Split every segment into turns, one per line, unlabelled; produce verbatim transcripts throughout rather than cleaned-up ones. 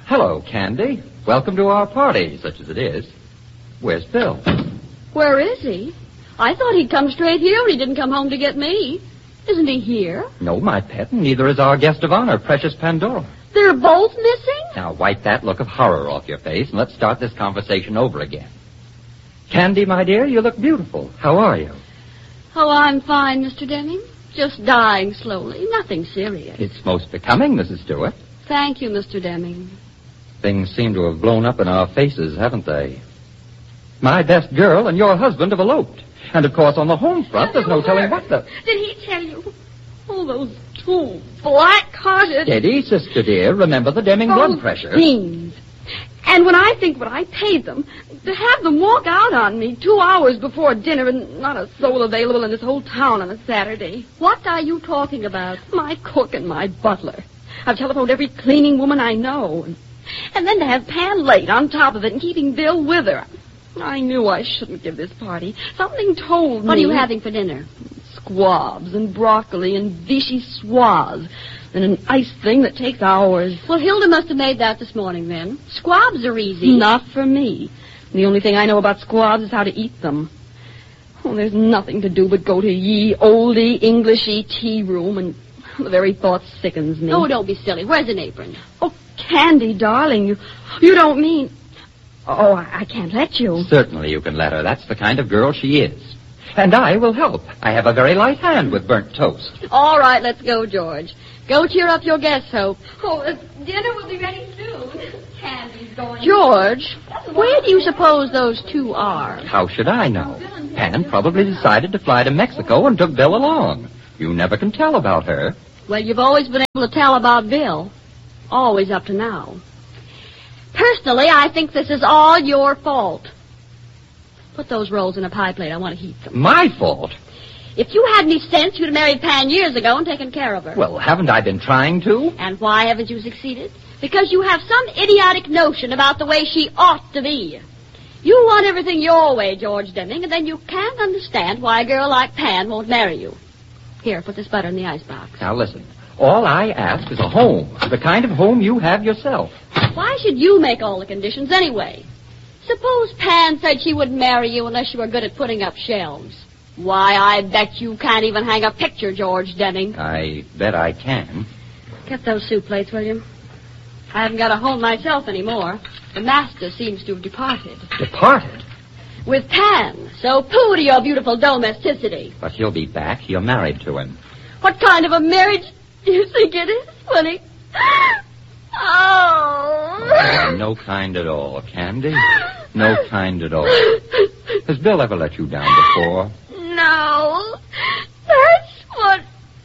Hello, Candy. Welcome to our party, such as it is. Where's Bill?
Where is he? I thought he'd come straight here when he didn't come home to get me. Isn't he here?
No, my pet, and neither is our guest of honor, Precious Pandora.
They're both missing?
Now, wipe that look of horror off your face, and let's start this conversation over again. Candy, my dear, you look beautiful. How are you?
Oh, I'm fine, Mister Deming. Just dying slowly. Nothing serious.
It's most becoming, Missus Stewart.
Thank you, Mister Deming.
Things seem to have blown up in our faces, haven't they? My best girl and your husband have eloped. And, of course, on the home front, there's no telling what the...
Did he tell you? Oh, those two black-hearted...
Steady, sister dear. Remember the Deming
oh,
blood pressure.
Fiends. And when I think what I paid them, to have them walk out on me two hours before dinner and not a soul available in this whole town on a Saturday. What are you talking about? My cook and my butler. I've telephoned every cleaning woman I know. And, and then to have Pan late on top of it and keeping Bill with her. I knew I shouldn't give this party. Something told me...
What are you having for dinner?
Squabs and broccoli and vichy swaz. And an ice thing that takes hours.
Well, Hilda must have made that this morning, then. Squabs are easy.
Not for me. The only thing I know about squabs is how to eat them. Oh, there's nothing to do but go to ye oldie Englishy tea room, and the very thought sickens me.
Oh, don't be silly. Where's an apron?
Oh, Candy, darling, you you don't mean... Oh, I, I can't let you.
Certainly you can let her. That's the kind of girl she is. And I will help. I have a very light hand with burnt toast.
All right, let's go, George. Go cheer up your guests, Hope. Oh, uh, dinner will be ready soon. Candy's going... George, where do you suppose those two are?
How should I know? Pan probably decided to fly to Mexico and took Bill along. You never can tell about her.
Well, you've always been able to tell about Bill. Always up to now. Personally, I think this is all your fault. Put those rolls in a pie plate. I want to heat them.
My fault?
If you had any sense, you'd have married Pan years ago and taken care of her.
Well, haven't I been trying to?
And why haven't you succeeded? Because you have some idiotic notion about the way she ought to be. You want everything your way, George Deming, and then you can't understand why a girl like Pan won't marry you. Here, put this butter in the icebox.
Now, listen. All I ask is a home, the kind of home you have yourself.
Why should you make all the conditions anyway? Suppose Pan said she wouldn't marry you unless you were good at putting up shelves. Why, I bet you can't even hang a picture, George Deming.
I bet I can.
Get those soup plates, will you? I haven't got a home myself anymore. The master seems to have departed.
Departed?
With Pan. So pooh to your beautiful domesticity.
But he'll be back. You're married to him.
What kind of a marriage do you think it is, Willie? Oh.
Oh, no kind at all, Candy. No kind at all. Has Bill ever let you down before?
No. That's what...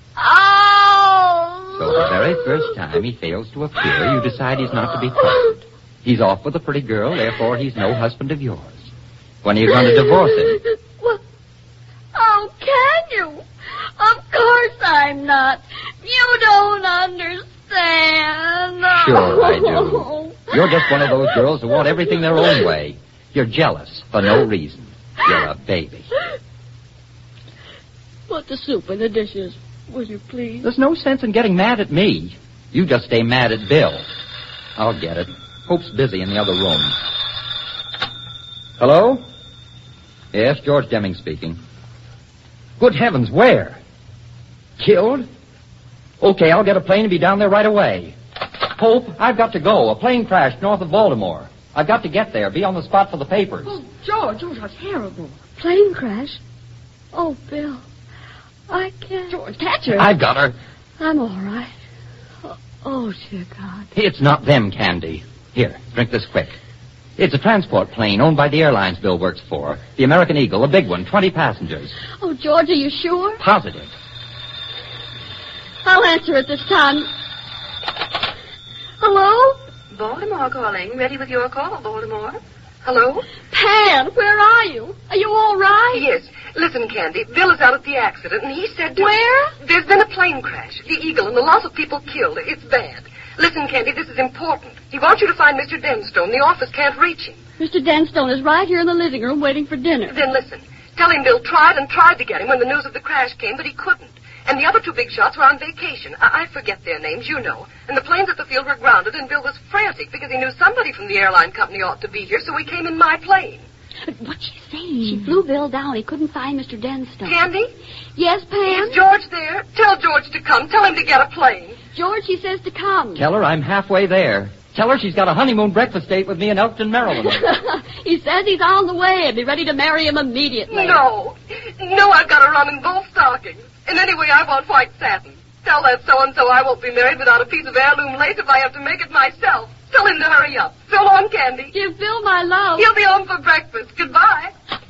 Oh.
So the very first time he fails to appear, you decide he's not to be trusted. He's off with a pretty girl, therefore he's no husband of yours. When are you going to divorce him?
Well, oh, can you? Of course I'm not. You don't understand.
Sure I do. You're just one of those girls who want everything their own way. You're jealous for no reason. You're a baby.
Put the soup in the dishes, will you please?
There's no sense in getting mad at me. You just stay mad at Bill. I'll get it. Hope's busy in the other room. Hello? Yes, George Deming speaking. Good heavens, where? Killed? Okay, I'll get a plane and be down there right away. Hope, I've got to go. A plane crashed north of Baltimore. I've got to get there. Be on the spot for the papers.
Oh, George, George, how terrible. Plane crash? Oh, Bill. I can't. George, catch her.
I've got her.
I'm all right. Oh, oh, dear God.
It's not them, Candy. Here, drink this quick. It's a transport plane owned by the airlines Bill works for. The American Eagle, a big one, twenty passengers.
Oh, George, are you sure?
Positive.
I'll answer it this time. Hello?
Baltimore calling. Ready with your call, Baltimore. Hello?
Pan, where are you? Are you all right?
Yes. Listen, Candy, Bill is out at the accident, and he said to...
Where?
There's been a plane crash. The Eagle, and a lot of people killed. It's bad. Listen, Candy, this is important. He wants you to find Mister Denstone. The office can't reach him.
Mister Denstone is right here in the living room waiting for dinner.
Then listen. Tell him Bill tried and tried to get him when the news of the crash came, but he couldn't. And the other two big shots were on vacation. I, I forget their names, you know. And the planes at the field were grounded, and Bill was frantic because he knew somebody from the airline company ought to be here, so he came in my plane.
But what's she saying? She flew Bill down. He couldn't find Mister Denstone.
Candy?
Yes, Pam?
Is George there? Tell George to come. Tell him to get a plane.
George, he says to come.
Tell her I'm halfway there. Tell her she's got a honeymoon breakfast date with me in Elkton, Maryland.
He says he's on the way. Be ready to marry him immediately.
No. No, I've got to run in both stockings. And anyway, I want white satin. Tell that so-and-so I won't be married without a piece of heirloom lace if I have to make it myself. Tell him to hurry up. So long, Candy.
Give Bill my love.
He'll be home for breakfast. Goodbye.